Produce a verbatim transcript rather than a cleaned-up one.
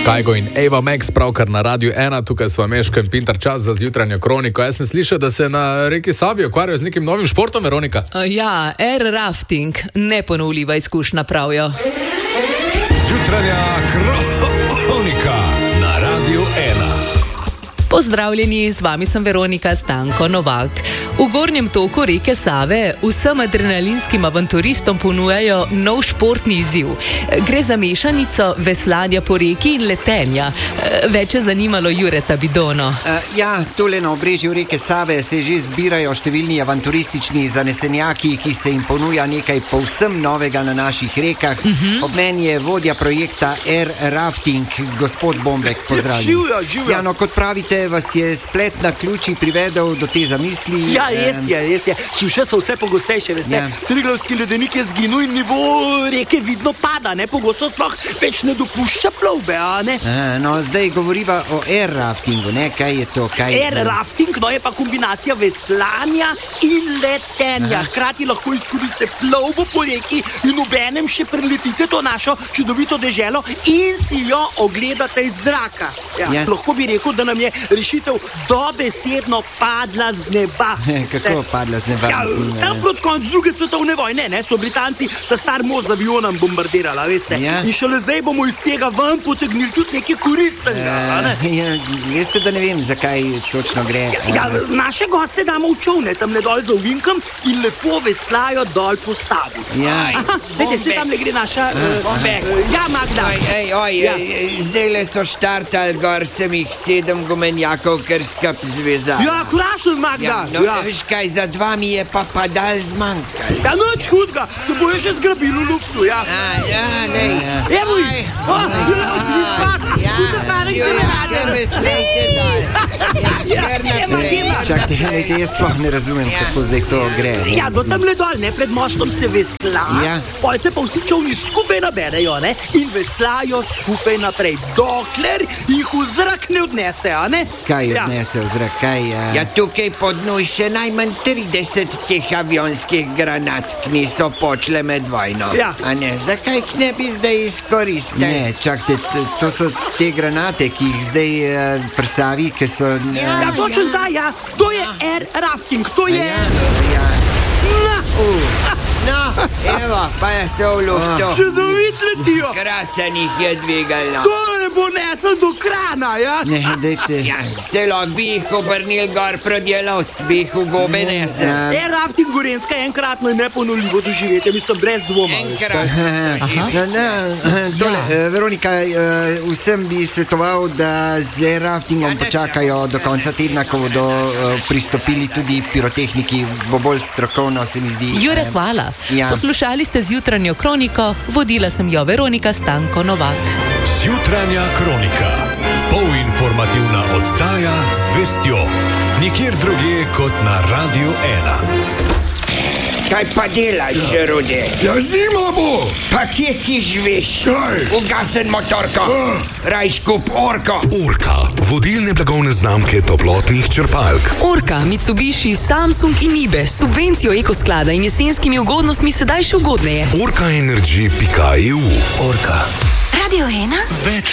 Kajgo in Eva Max, pravkar na Radiu ena, tukaj smo Meško in Pintar, čas za zjutranjo kroniko. Jaz sem slišal, da se na reki Savi ukvarjajo z nekim novim športom, Veronika. Uh, ja, air rafting, neponovljiva izkušnja, pravijo. Zjutranja kronika na Radiu ena. Pozdravljeni, z vami sem Veronika Stanko Novak. V gornjem toku reke Save vsem adrenalinskim avanturistom ponujajo nov športni izziv. Gre za mešanico veslanja po reki in letenja. Več je zanimalo Jureta Bidono. Uh, ja, tole na obrežju reke Save se že zbirajo številni avanturistični zanesenjaki, ki se jim ponuja nekaj povsem novega na naših rekah. Uh-huh. Ob meni je vodja projekta Air Rafting, gospod Bombek, pozdravljen. Živjo, živjo. Ja, no, kot pravite, vas je splet na ključi privedel do te zamisli. Ja, res je, res je. Suše so vse pogostejše, veste. Ja. Triglavski ledenik je zginil in nivo reke vidno pada, ne? Pogosto sploh več ne dopušča plovbe, a ne? A, no, zdaj govoriva o air raftingu, ne? Kaj je to? Kaj air je... rafting, no, je pa kombinacija veslanja in letenja. Aha. Hkrati lahko izkoriste plovbo po reki in obenem še preletite to našo čudovito deželo in si jo ogledate iz zraka. Ja, ja. Lahko bi rekel, da nam je rešitev dobesedno padla z neba. Kako padla z neba? Ja, tam proti koncu druge svetovne vojne, ne, so Britanci ta star most z avionom bombardirala, veste. Ja. In šele zdaj bomo iz tega ven potegnili tudi nekaj koristnega, uh, ne? Ja, veste, da ne vem, zakaj točno gre. Ja, ja, naše goste damo v čovne, tam le dol za ovinkom in lepo veslajo dol po Savi. Ja. Aha, vete, se tam le gre naša... Uh, uh, ja, Magda. Oj, oj, oj, ja. Zdaj le so štartali gor, sem jih sedem gumenjakov, ker skap zveza. Ja, krasno, Magda. Ja, no, ja. Veš kaj, za dva mi je pa padal zmanjkal. Ja, noč hudga, se boje še zgrabil v luftu, ja. A, ja, ne. Evo jih, o, ja, odličak, super parek, ne rade. Ja, veslejte dal. Ja, naprej. Čakajte, lejte, jaz sploh ne razumem, ja. Kako zdaj to gre. Ne? Ja, do tam le dol, ne, pred mostom se vesla, ja. Pol se pa vsi čovni skupaj naberejo, ne, in veslajo skupaj naprej, dokler jih v zrak ne odnese, a ne? Kaj ja. Odnese v zrak, kaj? Ja, ja tukaj pod noj še najmanj trideset teh avionskih granat, ki niso počle med vojno. Ja. A ne, zakaj ne bi zdaj izkoristili? Ne, čakajte, to so te granate, ki jih zdaj uh, prsavi, ki so... Uh, ja, ja, točno ta, ja, to je air rafting, to je... Ja, ja. Na! Uh. No, evo, pa je se v luftu. Čudovit letijo. Krasen jih je dvigalno. To ne bo nesel do krana, ja? Ne, dejte. Ja, zelo bi jih obrnil gor prodjelovc, bi jih v gobe nesel. Ja. Air rafting Gorenjska je enkratno in neponovljivo doživetje, mislim, brez dvoma. Enkrat. Na, na, tole, ja. Veronika, vsem bi svetoval, da z air raftingom počakajo do konca tedna, ko bodo pristopili tudi pirotehniki, bo bolj strokovno, se mi zdi. Jure, hvala. Ja. Poslušali ste zjutranjo kroniko, vodila sem jo Veronika Stanko Novak. Zjutranja kronika, polinformativna oddaja z vestjo, nikjer drugje kot na Radiu ena. Kaj pa delaš, Rude? Ja, zima bo! Pa kje ti živiš? Ugasen motorko, uh. rajš kup Orko. Orka, vodilne blagovne znamke toplotnih črpalk. Orka, Mitsubishi, Samsung in Ibe, subvencijo ekosklada in jesenskimi ugodnostmi sedaj še ugodneje. orka energy pika e u. Orka. Radio ena? Več